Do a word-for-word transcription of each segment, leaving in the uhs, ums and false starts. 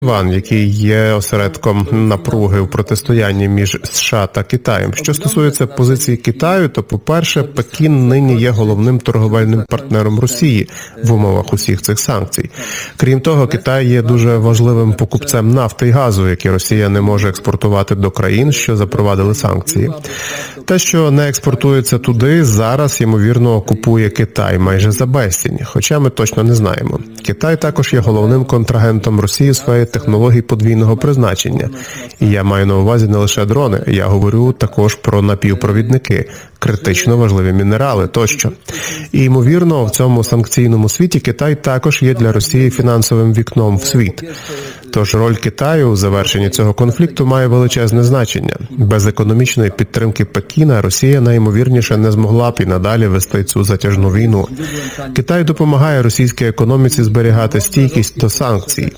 Тайвань, який є осередком напруги у протистоянні між США та Китаєм. Що стосується позиції Китаю, то, по-перше, Пекін нині є головним торговельним партнером Росії в умовах усіх цих санкцій. Крім того, Китай є дуже важливим покупцем нафти і газу, які Росія не може експортувати до країн, що запровадили санкції. Те, що не експортується туди, зараз, ймовірно, купує Китай майже за безцінь, хоча ми точно не знаємо. Китай також є головним контрагентом Росії у сфері технологій подвійного призначення. І я маю на увазі не лише дрони, я говорю також про напівпровідники, критично важливі мінерали тощо. І, ймовірно, в цьому санкційному світі Китай також є для Росії фінансовим вікном в світ. Тож роль Китаю у завершенні цього конфлікту має величезне значення. Без економічної підтримки Пекіна Росія найімовірніше не змогла б і надалі вести цю затяжну війну. Китай допомагає російській економіці зберігати стійкість до санкцій.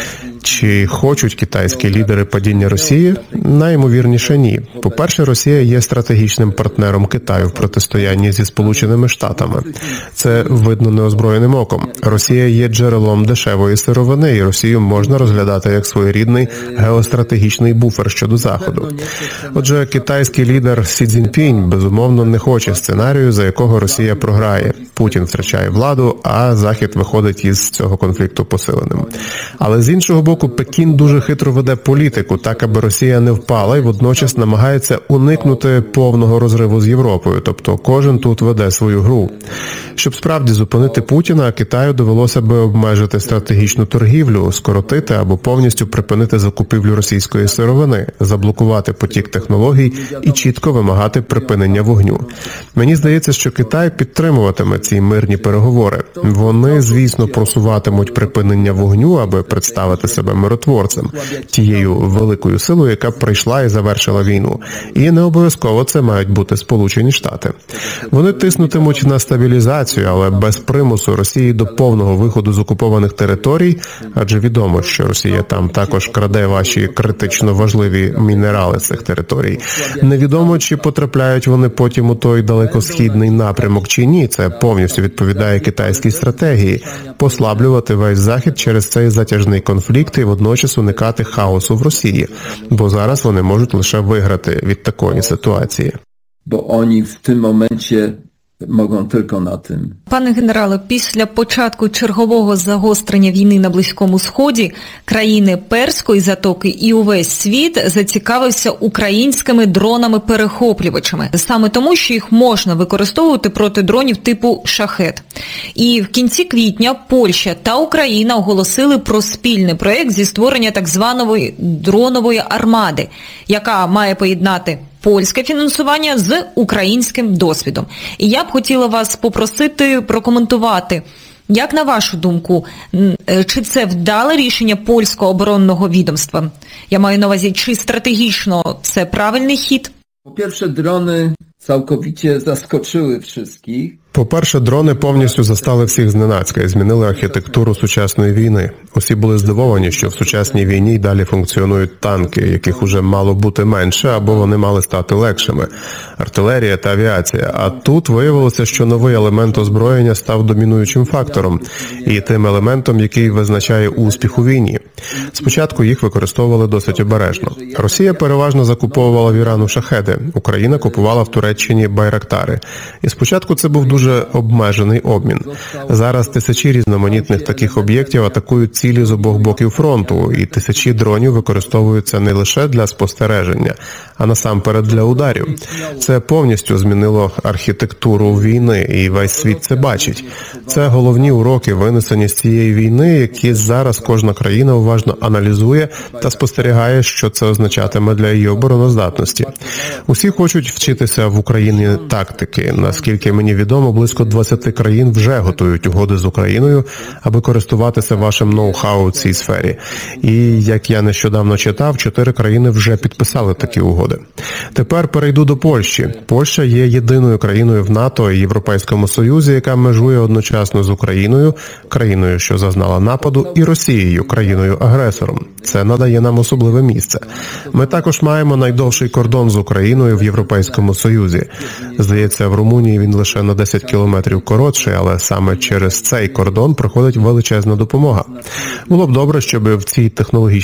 Чи хочуть китайські лідери падіння Росії? Найімовірніше ні. По-перше, Росія є стратегічним партнером Китаю в протистоянні зі Сполученими Штатами. Це видно неозброєним оком. Росія є джерелом дешевої сировини, і Росію можна розглядати як своєрідний геостратегічний буфер щодо Заходу. Отже, китайський лідер Сі Цзіньпінь, безумовно, не хоче сценарію, за якого Росія програє. Путін втрачає владу, а Захід виходить із цього конфлікту посиленим. Але з іншого боку, Пекін дуже хитро веде політику, так аби Росія не впала, і водночас намагається уникнути повного розриву з Європою, тобто кожен тут веде свою гру. Щоб справді зупинити Путіна, Китаю довелося би обмежити стратегічну торгівлю, скоротити або повністю припинити закупівлю російської сировини, заблокувати потік технологій і чітко вимагати припинення вогню. Мені здається, що Китай підтримуватиме ці мирні переговори. Вони, звісно, просуватимуть припинення вогню, аби представити себе миротворцем, тією великою силою, яка прийшла і завершила війну. І не обов'язково це мають бути Сполучені Штати. Вони тиснутимуть на стабілізацію, але без примусу Росії до повного виходу з окупованих територій, адже відомо, що Росія там також краде ваші критично важливі мінерали з цих територій. Невідомо, чи потрапляють вони потім у той далекосхідний напрямок чи ні. Це повністю відповідає китайській стратегії – послаблювати весь Захід через цей затяжний конфлікт і водночас уникати хаосу в Росії, бо зараз вони можуть лише виграти від такої ситуації. Бо вони в цьому моменті можуть тільки на тим. Пане генерале, після початку чергового загострення війни на Близькому Сході країни Перської затоки і увесь світ зацікавився українськими дронами-перехоплювачами. Саме тому, що їх можна використовувати проти дронів типу «Шахед». І в кінці квітня Польща та Україна оголосили про спільний проєкт зі створення так званої дронової армади, яка має поєднати польське фінансування з українським досвідом. І я б хотіла вас попросити прокоментувати, як на вашу думку, чи це вдале рішення польського оборонного відомства? Я маю на увазі, чи стратегічно це правильний хід? По-перше, дрони цілковито заскочили всіх. По-перше, дрони повністю застали всіх зненацька і змінили архітектуру сучасної війни. Усі були здивовані, що в сучасній війні й далі функціонують танки, яких уже мало бути менше, або вони мали стати легшими. Артилерія та авіація. А тут виявилося, що новий елемент озброєння став домінуючим фактором і тим елементом, який визначає успіх у війні. Спочатку їх використовували досить обережно. Росія переважно закуповувала в Ірану шахеди, Україна купувала в Туреччині байрактари. І спочатку це був дуже дуже обмежений обмін. Зараз тисячі різноманітних таких об'єктів атакують цілі з обох боків фронту, і тисячі дронів використовуються не лише для спостереження, а насамперед для ударів. Це повністю змінило архітектуру війни, і весь світ це бачить. Це головні уроки, винесені з цієї війни, які зараз кожна країна уважно аналізує та спостерігає, що це означатиме для її обороноздатності. Усі хочуть вчитися в Україні тактики. Наскільки мені відомо, близько двадцять країн вже готують угоди з Україною, аби користуватися вашим ноу-хау у цій сфері. І, як я нещодавно читав, чотири країни вже підписали такі угоди. Тепер перейду до Польщі. Польща є єдиною країною в НАТО і Європейському Союзі, яка межує одночасно з Україною, країною, що зазнала нападу, і Росією, країною-агресором. Це надає нам особливе місце. Ми також маємо найдовший кордон з Україною в Європейському Союзі. Здається, в Румунії він лише на десять кілометрів коротший, але саме через цей кордон проходить величезна допомога. Було б добре, щоб в цій технологічній